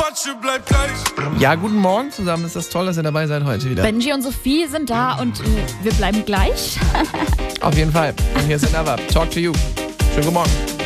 Debatte bleibt gleich. Ja, guten Morgen zusammen. Ist das toll, dass ihr dabei seid heute wieder. Benji und Sophie sind da und wir bleiben gleich. Auf jeden Fall. Und hier ist Another. Talk to you. Schönen guten Morgen.